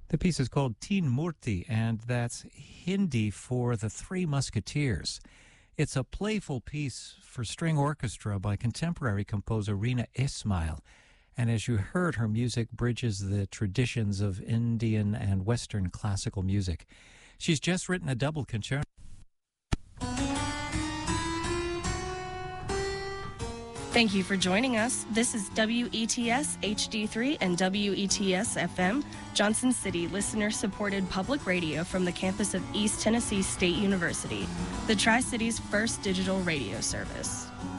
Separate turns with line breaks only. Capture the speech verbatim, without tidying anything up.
The piece is called Teen Murti, and that's Hindi for the Three Musketeers. It's a playful piece for string orchestra by contemporary composer Reena Ismail. And as you heard, her music bridges the traditions of Indian and Western classical music. She's just written a double concerto.
Thank you for joining us. This is W E T S H D three and W E T S F M, Johnson City listener-supported public radio from the campus of East Tennessee State University, the Tri-City's first digital radio service.